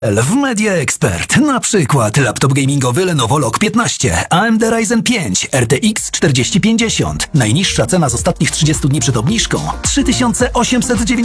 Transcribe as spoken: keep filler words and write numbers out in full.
W Media Expert. Na przykład laptop gamingowy Lenovo Log piętnaście, A M D Ryzen pięć, R T X czterdzieści pięćdziesiąt. Najniższa cena z ostatnich trzydziestu dni przed obniżką trzy tysiące osiemset dziewięćdziesiąt.